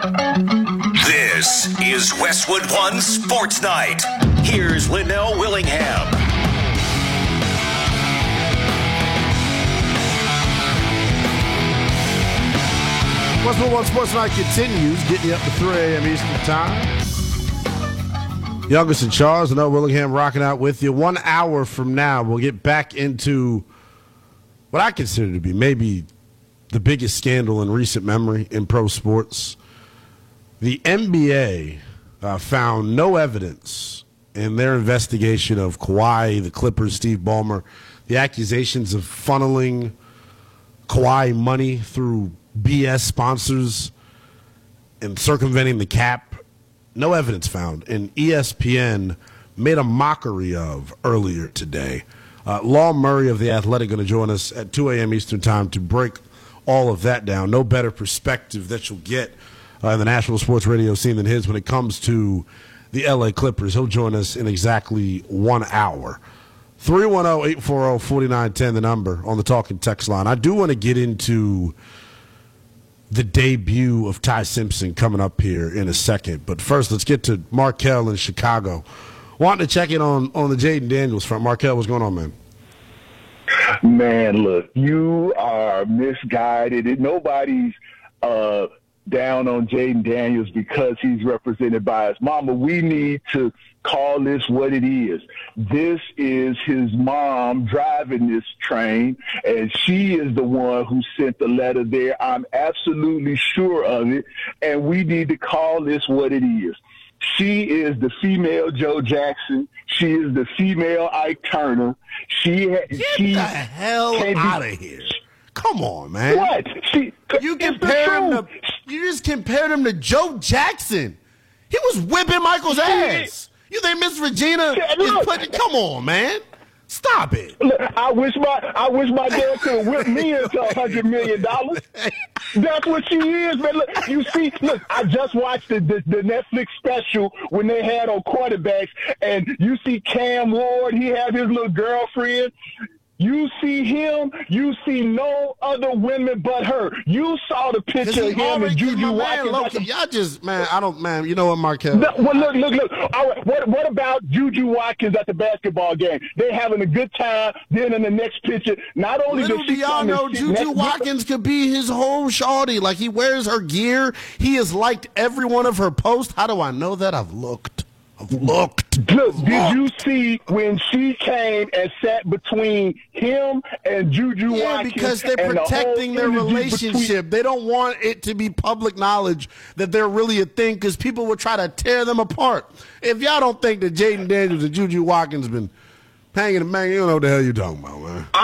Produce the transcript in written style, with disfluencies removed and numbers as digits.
This is Westwood One Sports Night. Here's Linnell Willingham. Westwood One Sports Night continues, getting you up to 3 a.m. Eastern Time. Youngest and Charles, Linnell Willingham rocking out with you. 1 hour from now, we'll get back into what I consider to be maybe the biggest scandal in recent memory in pro sports. The NBA found no evidence in their investigation of Kawhi, the Clippers, Steve Ballmer, the accusations of funneling Kawhi money through BS sponsors and circumventing the cap. No evidence found. And ESPN made a mockery of earlier today. Law Murray of The Athletic going to join us at 2 a.m. Eastern Time to break all of that down. No better perspective that you'll get in the national sports radio scene than his when it comes to the L.A. Clippers. He'll join us in exactly 1 hour. 310-840-4910, the number on the talking text line. I do want to get into the debut of Ty Simpson coming up here in a second. But first, let's get to Markel in Chicago. Wanting to check in on the Jaden Daniels front. Markel, what's going on, man? Man, look, you are misguided. Nobody's down on Jaden Daniels because he's represented by his mama. We need to call this what it is. This is his mom driving this train, and she is the one who sent the letter there. I'm absolutely sure of it, and we need to call this what it is. She is the female Joe Jackson. She is the female Ike Turner. Get the hell out of here. Come on, man. What? You just compared him to Joe Jackson. He was whipping Michael's ass. You think Miss Regina is putting? Come on, man. Stop it. Look, I wish my dad could have whipped me into $100 million. That's what she is, man. Look, you see, I just watched the Netflix special when they had on quarterbacks, and you see Cam Ward, he had his little girlfriend. You see him, you see no other women but her. You saw the picture of him and Juju Watkins. Y'all just, you know what, Markel? Well, look. All right, what about Juju Watkins at the basketball game? They're having a good time. Then in the next picture, not only Little does do she y'all come know, and Juju Watkins could be his whole shawty. Like, he wears her gear. He has liked every one of her posts. How do I know that? I've looked. Look, did you see when she came and sat between him and Juju Watkins? Yeah, because they're protecting their relationship. They don't want it to be public knowledge that they're really a thing because people would try to tear them apart. If y'all don't think that Jaden Daniels and Juju Watkins been hanging and banging, you don't know what the hell you're talking about, man.